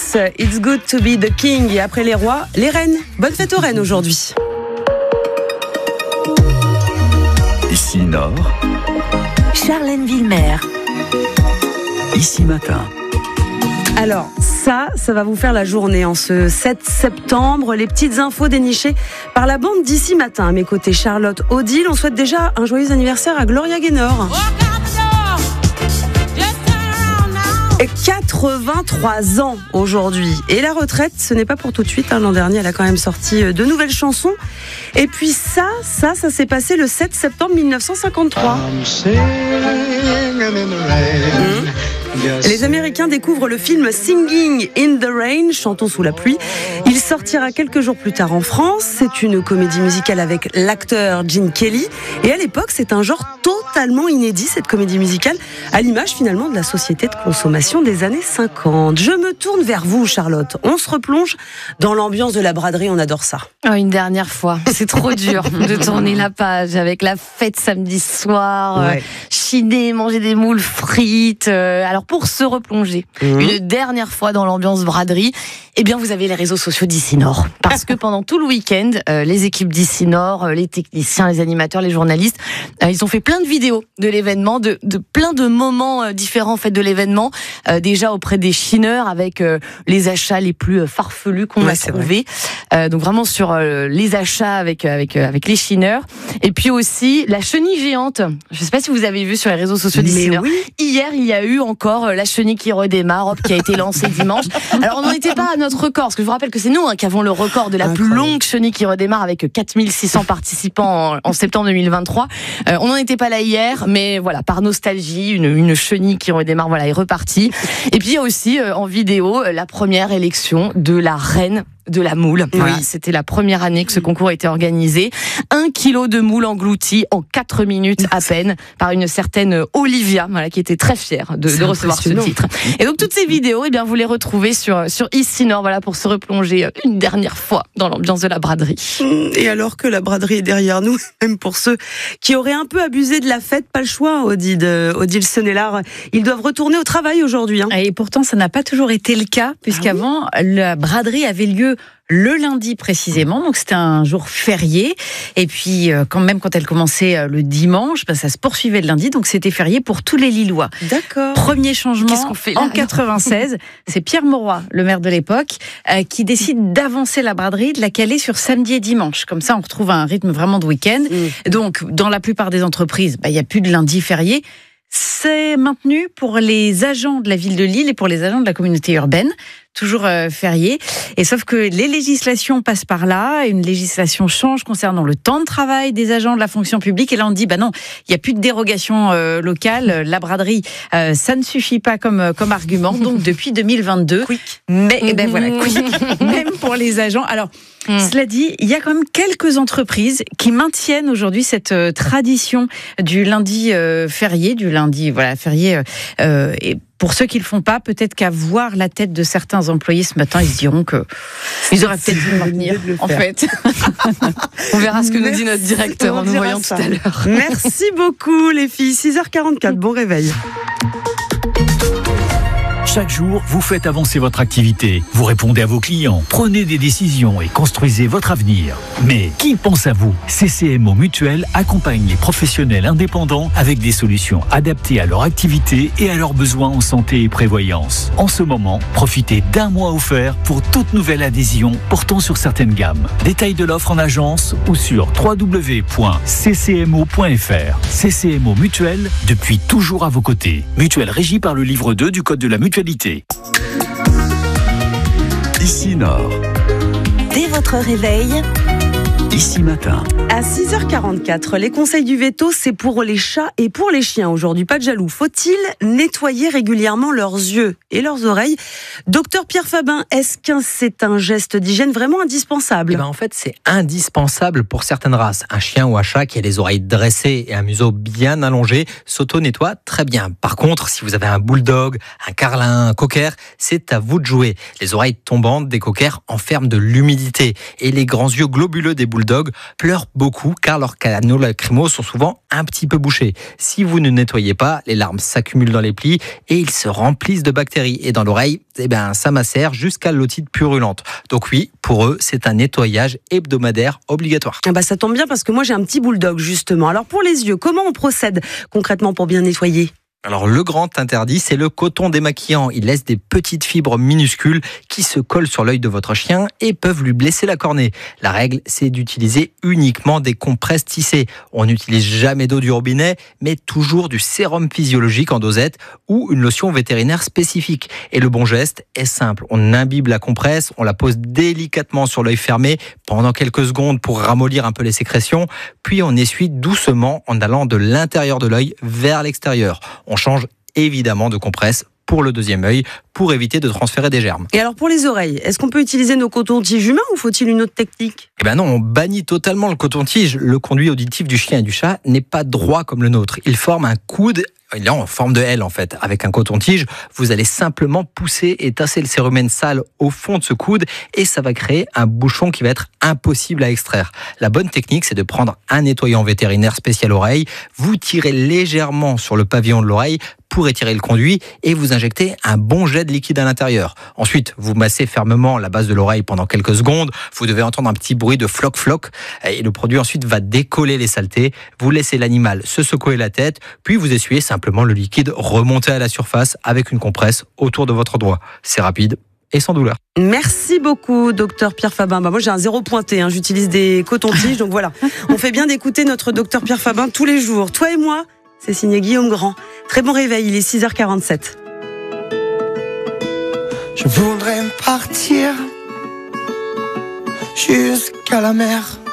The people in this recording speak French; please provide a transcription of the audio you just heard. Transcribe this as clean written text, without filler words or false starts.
It's good to be the king. Et après les rois, les reines. Bonne fête aux reines aujourd'hui. Ici Nord, Charlène Villemer. Ici Matin. Alors, ça va vous faire la journée en ce 7 septembre. Les petites infos dénichées par la bande d'Ici Matin. À mes côtés, Charlotte Odile. On souhaite déjà un joyeux anniversaire à Gloria Gaynor. Et 83 ans aujourd'hui. Et la retraite, ce n'est pas pour tout de suite. L'an dernier, elle a quand même sorti de nouvelles chansons. Et puis ça s'est passé le 7 septembre 1953. Les Américains découvrent le film Singing in the Rain, chantons sous la pluie. Il sortira quelques jours plus tard en France. C'est une comédie musicale avec l'acteur Gene Kelly. Et à l'époque, c'est un genre totalement inédit, cette comédie musicale, à l'image finalement de la société de consommation des années 50. Je me tourne vers vous, Charlotte. On se replonge dans l'ambiance de la braderie, on adore ça. Une dernière fois, c'est trop dur de tourner la page avec la fête samedi soir, chiner, manger des moules frites. Alors pour se replonger une dernière fois dans l'ambiance braderie, eh bien vous avez les réseaux sociaux d'Ici Nord. Parce que pendant tout le week-end, les équipes d'Ici Nord, les techniciens, les animateurs, les journalistes, ils ont fait plein de vidéos de l'événement, de plein de moments différents en fait de l'événement. Déjà auprès des chineurs avec les achats les plus farfelus qu'on a trouvés. Donc vraiment sur les achats avec les chineurs. Et puis aussi la chenille géante. Je ne sais pas si vous avez vu sur les réseaux sociaux d'Ici Nord. Hier, il y a eu encore la chenille qui redémarre, qui a été lancée dimanche. Alors on n'en était pas à notre record, parce que je vous rappelle que c'est nous qui avons le record de la plus longue chenille qui redémarre avec 4600 participants en septembre 2023. On n'en était pas là hier, mais voilà, par nostalgie, une chenille qui redémarre, voilà, est repartie. Et puis il y a aussi en vidéo la première élection de la reine de la moule. Voilà, c'était la première année que ce concours a été organisé. 1 kilo de moule englouti en 4 minutes à peine par une certaine Olivia, voilà, qui était très fière de recevoir ce titre. Et donc toutes ces vidéos, eh bien, vous les retrouvez sur Ici Nord, voilà, pour se replonger une dernière fois dans l'ambiance de la braderie. Et alors que la braderie est derrière nous, même pour ceux qui auraient un peu abusé de la fête, pas le choix, Odile Senelard, ils doivent retourner au travail aujourd'hui. Et pourtant, ça n'a pas toujours été le cas, puisqu'avant, la braderie avait lieu le lundi précisément, donc c'était un jour férié. Et puis, quand elle commençait le dimanche, ça se poursuivait le lundi, donc c'était férié pour tous les Lillois. D'accord. Premier changement Qu'est-ce qu'on fait là, en 96, c'est Pierre Mauroy, le maire de l'époque, qui décide d'avancer la braderie, de la caler sur samedi et dimanche. Comme ça, on retrouve un rythme vraiment de week-end. Donc, dans la plupart des entreprises, il n'y a plus de lundi férié. C'est maintenu pour les agents de la ville de Lille et pour les agents de la communauté urbaine, toujours férié. Et sauf que les législations passent par là, une législation change concernant le temps de travail des agents de la fonction publique. Et là, on dit, non, il n'y a plus de dérogation locale. La braderie, ça ne suffit pas comme argument. Donc, depuis 2022. Mais, même pour les agents. Alors, cela dit, il y a quand même quelques entreprises qui maintiennent aujourd'hui cette tradition du lundi férié, férié. Et pour ceux qui le font pas, peut-être qu'à voir la tête de certains employés ce matin, ils se diront que ils auraient peut-être dû le maintenir, en fait. On verra ce que nous dit notre directeur en nous voyant tout à l'heure. Merci beaucoup les filles. 6h44, bon réveil. Chaque jour, vous faites avancer votre activité. Vous répondez à vos clients, prenez des décisions et construisez votre avenir. Mais qui pense à vous ? CCMO Mutuelle accompagne les professionnels indépendants avec des solutions adaptées à leur activité et à leurs besoins en santé et prévoyance. En ce moment, profitez d'1 mois offert pour toute nouvelle adhésion portant sur certaines gammes. Détails de l'offre en agence ou sur www.ccmo.fr. CCMO Mutuelle, depuis toujours à vos côtés. Mutuelle régie par le livre 2 du Code de la mutualité. Ici Nord. Dès votre réveil, Ici Matin. À 6h44, les conseils du veto, c'est pour les chats et pour les chiens aujourd'hui. Pas de jaloux. Faut-il nettoyer régulièrement leurs yeux et leurs oreilles ? Docteur Pierre Fabin, est-ce que c'est un geste d'hygiène vraiment indispensable ? En fait, c'est indispensable pour certaines races. Un chien ou un chat qui a les oreilles dressées et un museau bien allongé s'auto-nettoie très bien. Par contre, si vous avez un bulldog, un carlin, un cocker, c'est à vous de jouer. Les oreilles tombantes des cockers enferment de l'humidité et les grands yeux globuleux des bulldogs bulldogs pleurent beaucoup car leurs canaux lacrymaux sont souvent un petit peu bouchés. Si vous ne nettoyez pas, les larmes s'accumulent dans les plis et ils se remplissent de bactéries. Et dans l'oreille, ça macère jusqu'à l'otite purulente. Donc oui, pour eux, c'est un nettoyage hebdomadaire obligatoire. Ça tombe bien parce que moi j'ai un petit bulldog justement. Alors pour les yeux, comment on procède concrètement pour bien nettoyer ? Alors le grand interdit, c'est le coton démaquillant. Il laisse des petites fibres minuscules qui se collent sur l'œil de votre chien et peuvent lui blesser la cornée. La règle, c'est d'utiliser uniquement des compresses tissées. On n'utilise jamais d'eau du robinet, mais toujours du sérum physiologique en dosette ou une lotion vétérinaire spécifique. Et le bon geste est simple. On imbibe la compresse, on la pose délicatement sur l'œil fermé pendant quelques secondes pour ramollir un peu les sécrétions, puis on essuie doucement en allant de l'intérieur de l'œil vers l'extérieur. On change évidemment de compresse pour le deuxième œil pour éviter de transférer des germes. Et alors pour les oreilles, est-ce qu'on peut utiliser nos cotons-tiges humains ou faut-il une autre technique ? Non, on bannit totalement le coton-tige. Le conduit auditif du chien et du chat n'est pas droit comme le nôtre. Il forme un coude. Il est en forme de L en fait. Avec un coton-tige, vous allez simplement pousser et tasser le cérumen sale au fond de ce coude et ça va créer un bouchon qui va être impossible à extraire. La bonne technique, c'est de prendre un nettoyant vétérinaire spécial oreille, vous tirez légèrement sur le pavillon de l'oreille pour étirer le conduit et vous injectez un bon jet de liquide à l'intérieur. Ensuite, vous massez fermement la base de l'oreille pendant quelques secondes. Vous devez entendre un petit bruit de floc-floc et le produit ensuite va décoller les saletés. Vous laissez l'animal se secouer la tête, puis vous essuyez simplement le liquide remonter à la surface avec une compresse autour de votre doigt. C'est rapide et sans douleur. Merci beaucoup, docteur Pierre Fabin. Moi, j'ai un 0 pointé, j'utilise des cotons-tiges, donc voilà. On fait bien d'écouter notre docteur Pierre Fabin tous les jours. Toi et moi, c'est signé Guillaume Grand. Très bon réveil, il est 6h47. Je voudrais partir jusqu'à la mer,